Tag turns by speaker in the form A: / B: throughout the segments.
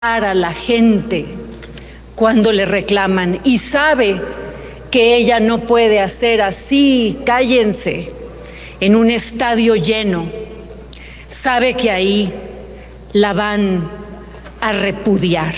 A: a la gente cuando le reclaman y sabe que ella no puede hacer así, cállense, en un estadio lleno. Sabe que ahí la van a repudiar.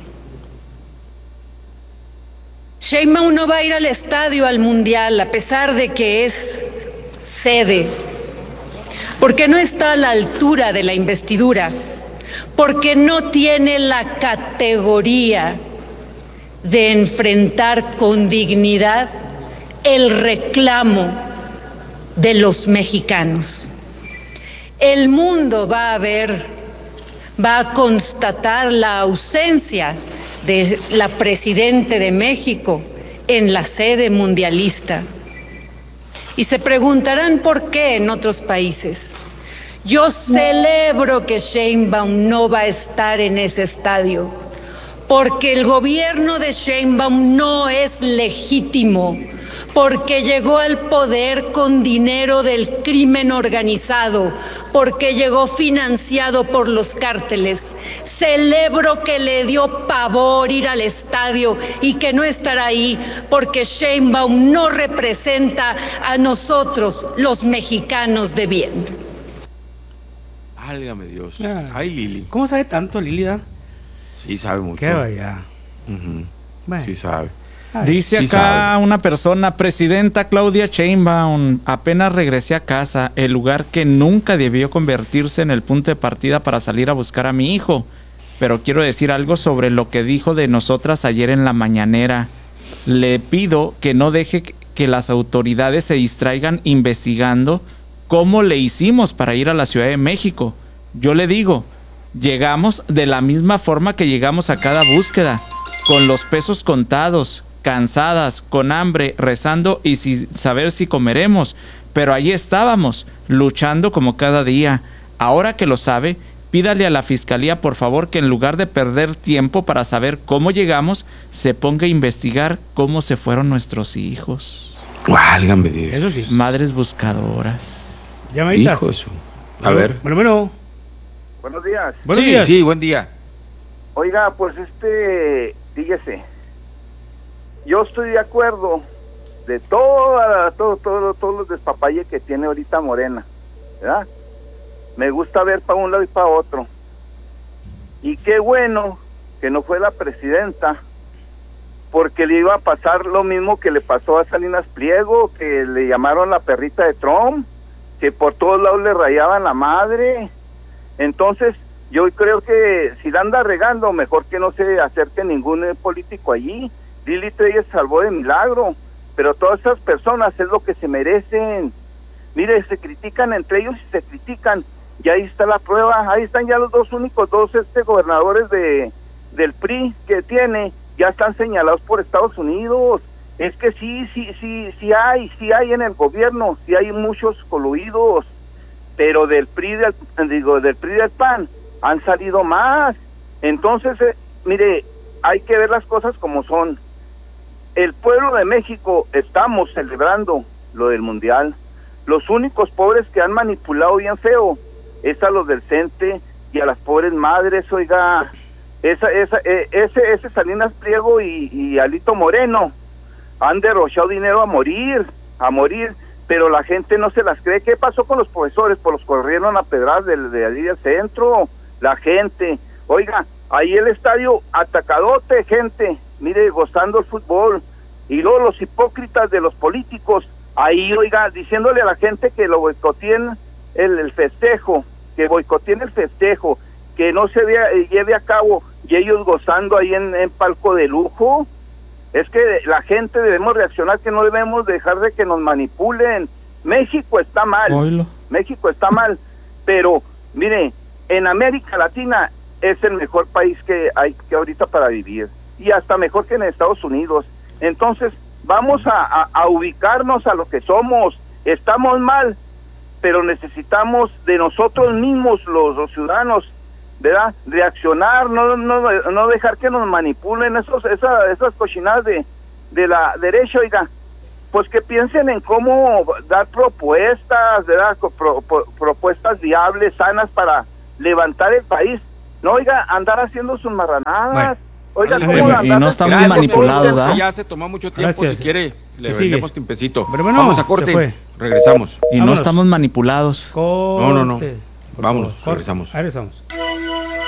A: Sheinbaum no va a ir al estadio, al Mundial, a pesar de que es sede, porque no está a la altura de la investidura, porque no tiene la categoría de enfrentar con dignidad el reclamo de los mexicanos. El mundo va a constatar la ausencia de la presidenta de México en la sede mundialista. Y se preguntarán por qué en otros países. Yo celebro que Sheinbaum no va a estar en ese estadio, porque el gobierno de Sheinbaum no es legítimo, porque llegó al poder con dinero del crimen organizado, porque llegó financiado por los cárteles. Celebro que le dio pavor ir al estadio y que no estar ahí, porque Sheinbaum no representa a nosotros, los mexicanos de bien.
B: Válgame Dios. Ay, Lili.
C: ¿Cómo sabe tanto, Lili?
B: Sí, sabe mucho.
C: Qué vaya.
B: Bueno. Sí sabe.
D: Dice
B: sí
D: acá
B: sabe.
D: una persona: Presidenta Claudia Sheinbaum, apenas regresé a casa, el lugar que nunca debió convertirse en el punto de partida para salir a buscar a mi hijo. Pero quiero decir algo sobre lo que dijo de nosotras ayer en la mañanera. Le pido que no deje que las autoridades se distraigan investigando cómo le hicimos para ir a la Ciudad de México. Yo le digo, llegamos de la misma forma que llegamos a cada búsqueda, con los pesos contados, cansadas, con hambre, rezando y sin saber si comeremos. Pero ahí estábamos, luchando como cada día. Ahora que lo sabe, pídale a la fiscalía, por favor, que en lugar de perder tiempo para saber cómo llegamos, se ponga a investigar cómo se fueron nuestros hijos.
B: Válgame Dios.
C: Eso sí.
D: Madres buscadoras.
C: Llamaditas.
B: Hijo eso. A ver.
C: Bueno.
E: Buenos días.
C: Buenos días.
B: Sí, buen día.
E: Oiga, pues fíjese, yo estoy de acuerdo de todos los despapalles que tiene ahorita Morena, ¿verdad? Me gusta ver para un lado y para otro. Y qué bueno que no fue la presidenta, porque le iba a pasar lo mismo que le pasó a Salinas Pliego, que le llamaron la perrita de Trump, que por todos lados le rayaban la madre. Entonces, yo creo que si la anda regando, mejor que no se acerque ningún político allí. Lili Telles salvó de milagro, pero todas esas personas es lo que se merecen. Mire, se critican entre ellos y se critican, y ahí está la prueba. Ahí están ya los únicos dos gobernadores del PRI que tiene, ya están señalados por Estados Unidos. Es que sí hay en el gobierno, sí hay muchos coludidos, pero del PRI del PAN han salido más. Entonces, mire, hay que ver las cosas como son. El pueblo de México estamos celebrando lo del Mundial. Los únicos pobres que han manipulado bien feo es a los del CENTE y a las pobres madres. Oiga, ese Salinas Pliego y Alito Moreno han derrochado dinero a morir, pero la gente no se las cree. ¿Qué pasó con los profesores? Pues los corrieron a pedras de allí del centro, la gente. Oiga, ahí el estadio atacadote, gente, mire, gozando el fútbol. Y luego los hipócritas de los políticos, ahí, oiga, diciéndole a la gente que lo boicoteen el festejo, que no se lleve a cabo, y ellos gozando ahí en palco de lujo. Es que la gente debemos reaccionar, que no debemos dejar de que nos manipulen. México está mal, pero mire, en América Latina es el mejor país que hay que ahorita para vivir, y hasta mejor que en Estados Unidos. Entonces, vamos a ubicarnos a lo que somos. Estamos mal, pero necesitamos de nosotros mismos, los ciudadanos, ¿verdad? Reaccionar, no dejar que nos manipulen esas cochinadas de la derecha. Oiga, pues que piensen en cómo dar propuestas, ¿verdad? Propuestas viables, sanas para levantar el país. No, oiga, andar haciendo sus marranadas. Oiga,
C: Bueno,
E: ¿cómo
D: y
E: andar
D: no estamos
E: despegando
D: manipulados,
E: todo el
D: ¿verdad?
B: Ya se tomó mucho tiempo.
C: Gracias.
B: Si quiere, le
C: ¿Qué sigue?
B: vendemos tiempecito.
C: Pero bueno,
B: Vamos a
C: se
B: corte.
C: fue.
B: Regresamos.
D: Y no
C: Vámonos.
D: estamos manipulados.
C: Corte.
B: No.
C: Por
B: Vámonos,
C: favor.
B: regresamos.
C: Ahí regresamos.